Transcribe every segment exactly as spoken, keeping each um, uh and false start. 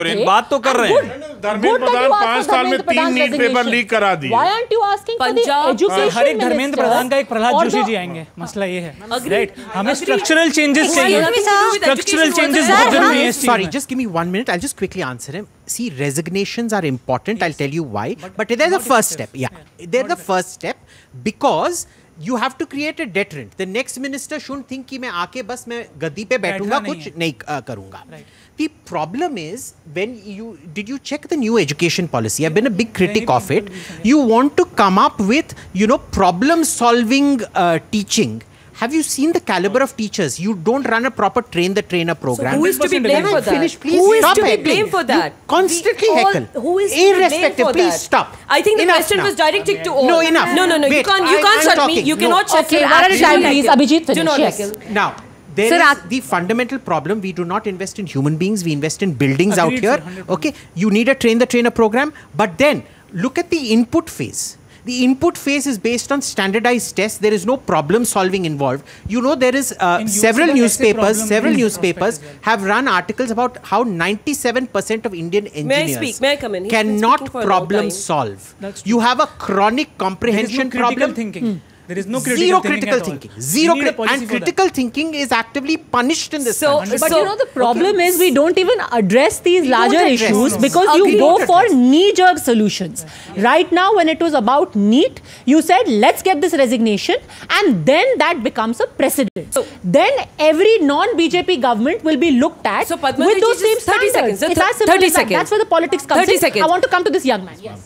बात तो कर रहे हैं। धर्मेंद्र प्रधान पांच साल में तीन नीट पेपर लीक करा दिए। Why aren't you asking for the education हर एक धर्मेंद्र प्रधान का एक प्रहलाद जोशी जी आएंगे। मसला ये है, राइट? हमें स्ट्रक्चरल चेंजेस चाहिए। स्ट्रक्चरल चेंजेस बहुत जरूरी है। Sorry, just give me one minute. I'll just quickly answer him. See, resignations are important. I'll tell you why. But they're the first step. Yeah, they're the first step because you have to create a deterrent. The next minister shouldn't think कि मैं आके बस मैं गद्दी पे बैठूंगा कुछ नहीं करूंगा. The problem is when you did you check the new education policy? I've been a big critic of it. You want to come up with you know problem solving uh, teaching. Have you seen the caliber of teachers? You don't run a proper train the trainer program. So who is to be blamed for that? Finish, please. Who is Stop to be heckling. blamed for that? You constantly We all, heckle. Who is to be blamed for Please that? stop. I think the Enough question now. was directed to all. No, enough. No, no, no. Wait, you can't. You I, can't I'm shut talking. me. You No. cannot shut Okay, me. one at a time, please. Abhijit, finish. Do not Yes. heckle. Now, there Sir, is the fundamental problem. We do not invest in human beings. We invest in buildings out Agreed, here. sir, one hundred percent. Okay, you need a train the trainer program. But then look at the input phase. The input phase is based on standardized tests. There is no problem solving involved. You know, there is uh, several newspapers, several newspapers have run articles about how ninety-seven percent of Indian engineers May I speak? May I come in? He's been cannot speaking for a long problem time. solve. That's You have a chronic comprehension There is no critical problem. thinking. There is no critical Zero thinking critical at all. thinking. Zero We need a cri- policy and for that. critical thinking is actively punished in this So- country. But So- you know the problem is we don't even address these We larger don't address issues this. because Agree. you go Don't for address. knee-jerk solutions. Right now, when it was about NEET, you said let's get this resignation, and then that becomes a precedent. So- then every non-B J P government will be looked at So, Padma with ji, those same just thirty standards. seconds. It's as simple thirty as that. seconds. That's where the politics comes thirty in. seconds. I want to come to this young man. Yes.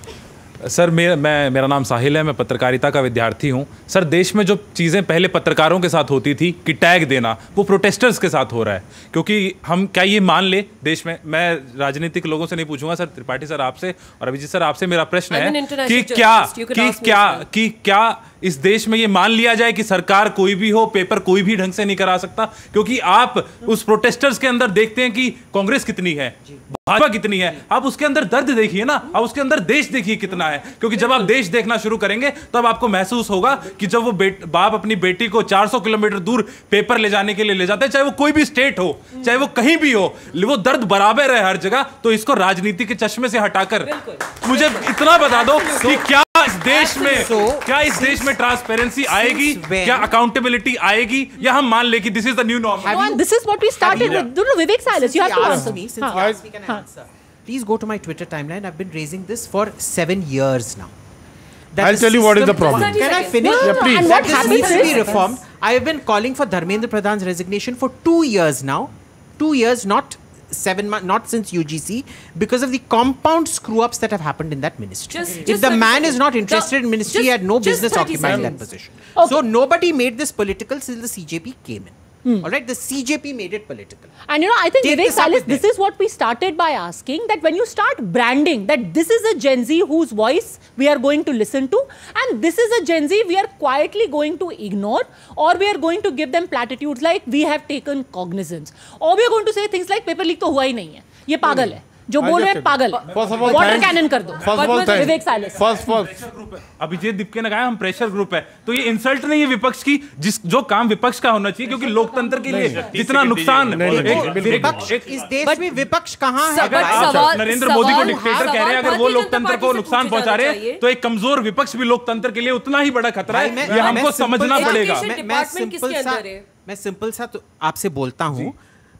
Sir मेरा मैं मेरा नाम साहिल है, मैं पत्रकारिता का विद्यार्थी हूं। सर देश में जो चीज़ें पहले पत्रकारों के साथ होती थी कि टैग देना, वो प्रोटेस्टर्स के साथ हो रहा है। क्योंकि हम क्या ये मान ले देश में, मैं राजनीतिक लोगों से नहीं पूछूंगा सर, त्रिपाठी सर आपसे और अभिजीत सर आपसे मेरा प्रश्न I'm an है international कि क्या journalist. You can कि ask me क्या as well. कि क्या इस देश में ये मान लिया जाए कि सरकार कोई भी हो, पेपर कोई भी ढंग से नहीं करा सकता? क्योंकि आप उस प्रोटेस्टर्स के अंदर देखते हैं कि कांग्रेस कितनी है, भाजपा कितनी है, आप उसके अंदर दर्द देखिए ना, आप उसके अंदर देश देखिए कितना है। क्योंकि जब आप देश देखना शुरू करेंगे तब आपको महसूस होगा कि जब वो बेट, बाप अपनी बेटी को चार सौ किलोमीटर दूर पेपर ले जाने के लिए ले जाते हैं, चाहे वो कोई भी स्टेट हो, चाहे वो कहीं भी हो, वो दर्द बराबर है हर जगह। तो इसको राजनीति के चश्मे से हटाकर मुझे इतना बता दो कि क्या इस देश में क्या इस देश में ट्रांसपेरेंसी आएगी, क्या अकाउंटेबिलिटी आएगी, या हम मान ले कि this is the new normal? No, and this is what we started with. No, no, Vivek Silas, you have to answer me. Since Huh. you asked me, can I answer? Please go to my Twitter timeline. I've been raising this for seven years now. That I'll the tell you what is the system- problem. Can I finish? No, no, no, please. and That what this happens needs to be is- reformed. I have been calling for Dharmendra Pradhan's resignation for two years now. Two years, not seven months, not since U G C, because of the compound screw-ups that have happened in that ministry. Just- if just the thirty man seconds. is not interested The- in ministry, he just- had no just business thirty occupying that seconds. position. Okay. So nobody made this political since the C J P came in. All right, the C J P made it political. And you know, I think Take Vivek this up Silas, with this them. is what we started by asking, that when you start branding that this is a Gen Z whose voice we are going to listen to, and this is a Gen Z we are quietly going to ignore, or we are going to give them platitudes like we have taken cognizance, or we are going to say things like paper leak तो हुआ ही नहीं है, ये पागल है, जो बोल रहे हैं पागल है, First of all, water thanks. Cannon कर दो, First of all, thanks. Vivek Silas. First, first. Abhijit Dipke ने कहा हम प्रेशर ग्रुप है, तो ये इंसल्ट नहीं है विपक्ष की, जिस जो काम विपक्ष का होना चाहिए, क्योंकि लोकतंत्र के लिए जितना नुकसान विपक्ष इस देश में विपक्ष कहाँ है? अगर आप नरेंद्र मोदी को डिक्टेटर कह रहे हैं, अगर वो लोकतंत्र को नुकसान पहुंचा रहे हैं, तो एक कमजोर विपक्ष भी लोकतंत्र के लिए उतना ही बड़ा खतरा है। ये हमको समझना पड़ेगा। मैं मैं सिंपल सा मैं सिंपल सा तो आपसे बोलता हूँ,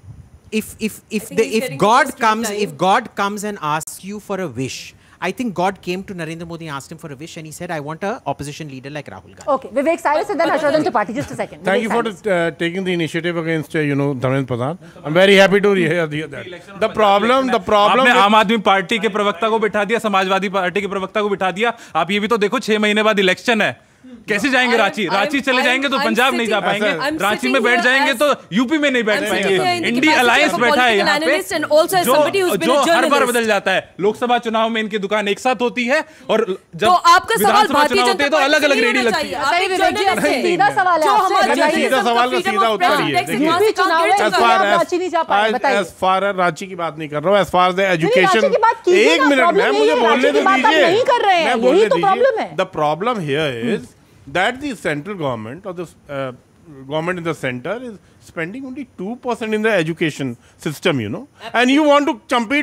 if if if the if God comes if God comes and asks you for a wish, I think God came to Narendra Modi and asked him for a wish, and he said, I want a opposition leader like Rahul Gandhi. Okay, Vivek Silas and then Harshvardhan Tripathi. Just a second. Thank Vivek you for Silas. uh, taking the initiative against uh, you know Dharmendra Pradhan. I'm very happy to hear that. The problem, the problem. आपने आम आदमी party के प्रवक्ता को बिठा दिया, Samajwadi party के प्रवक्ता को बिठा दिया। आप ये भी तो देखो, छह महीने बाद इलेक्शन है, कैसे जाएंगे रांची? रांची चले जाएंगे तो पंजाब नहीं जा पाएंगे, रांची में बैठ जाएंगे तो यूपी में नहीं बैठ पाएंगे। इंडी अलायंस बैठा है यहाँ पे, जो जो हर बार बदल जाता है। लोकसभा चुनाव में इनकी दुकान एक साथ होती है, और जब तो आपका सवाल भारतीय होते हैं तो अलग अलग रेडी लगती है। सही विवेक जी, अब सीधा सवाल है आपसे। सीधा सवाल का सीधा उत्तर ही है। यूपी चुनाव है, As far as रांची नहीं जा पाए, बताइए। as far as रांची की बात नहीं कर रहा हूँ, as far as the education, Ranchi की बात कीजिए एक ना, मिनट problem में यही मुझे है, बोलने रांची तो की बात आप दीजिए। नहीं कर रहे हैं, मैं बोलने यही तो दीजिए। problem है। The problem here is that the central government or the uh, government in the center is spending only two percent in the education system, you know, and you want to compete